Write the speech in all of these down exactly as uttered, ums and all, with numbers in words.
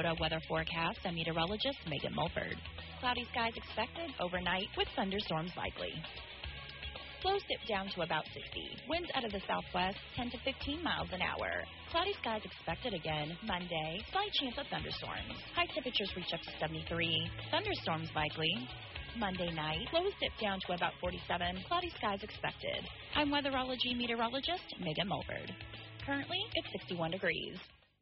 Minnesota weather forecast. I'm meteorologist Megan Mulford. Cloudy skies expected overnight with thunderstorms likely. Lows dip down to about sixty. Winds out of the southwest ten to fifteen miles an hour. Cloudy skies expected again Monday. Slight chance of thunderstorms. High temperatures reach up to seventy-three. Thunderstorms likely. Monday night, lows dip down to about forty-seven. Cloudy skies expected. I'm weatherology meteorologist Megan Mulford. Currently, it's sixty-one degrees.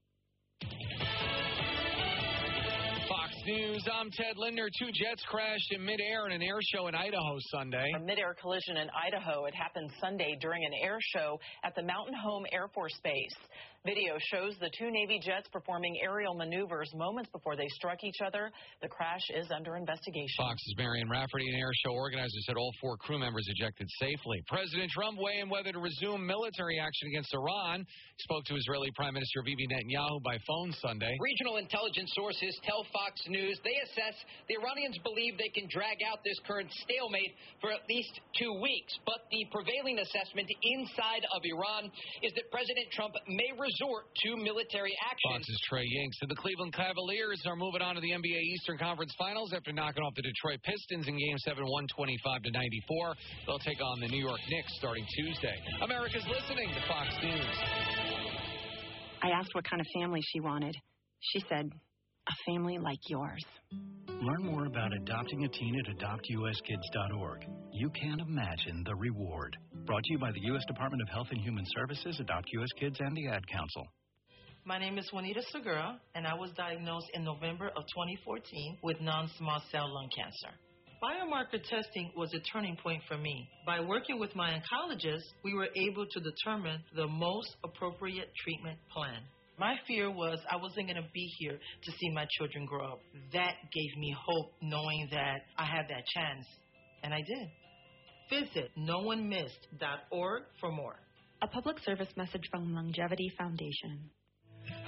Fox News, I'm Ted Linder. Two jets crashed in midair in an air show in Idaho Sunday. A midair collision in Idaho. It happened Sunday during an air show at the Mountain Home Air Force Base. Video shows the two Navy jets performing aerial maneuvers moments before they struck each other. The crash is under investigation. Fox's Marion Rafferty, an air show organizer, said all four crew members ejected safely. President Trump weighing whether to resume military action against Iran. He spoke to Israeli Prime Minister Bibi Netanyahu by phone Sunday. Regional intelligence sources tell Fox News they assess the Iranians believe they can drag out this current stalemate for at least two weeks. But the prevailing assessment inside of Iran is that President Trump may resort to military action. Fox's Trey Ying said the Cleveland Cavaliers are moving on to the N B A Eastern Conference Finals after knocking off the Detroit Pistons in Game seven, one twenty-five to ninety-four. They'll take on the New York Knicks starting Tuesday. America's listening to Fox News. I asked what kind of family she wanted. She said, a family like yours. Learn more about adopting a teen at adopt u s kids dot org. You can't imagine the reward. Brought to you by the U S Department of Health and Human Services, Adopt U S Kids, and the Ad Council. My name is Juanita Segura, and I was diagnosed in November of twenty fourteen with non-small cell lung cancer. Biomarker testing was a turning point for me. By working with my oncologist, we were able to determine the most appropriate treatment plan. My fear was I wasn't going to be here to see my children grow up. That gave me hope, knowing that I had that chance, and I did. Visit no one missed dot org for more. A public service message from Longevity Foundation.